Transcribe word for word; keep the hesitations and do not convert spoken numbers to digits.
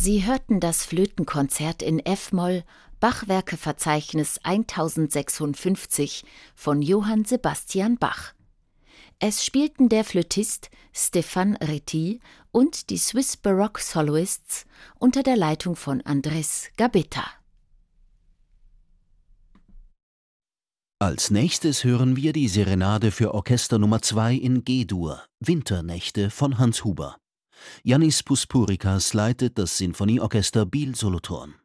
Sie hörten das Flötenkonzert in F-Moll, Bachwerkeverzeichnis tausendsechsundfünfzig von Johann Sebastian Bach. Es spielten der Flötist Stéphane Retty und die Swiss Baroque Soloists unter der Leitung von Andrés Gabetta. Als nächstes hören wir die Serenade für Orchester Nummer zwei in G-Dur, Winternächte von Hans Huber. Yannis Puspurikas leitet das Sinfonieorchester Biel Solothurn.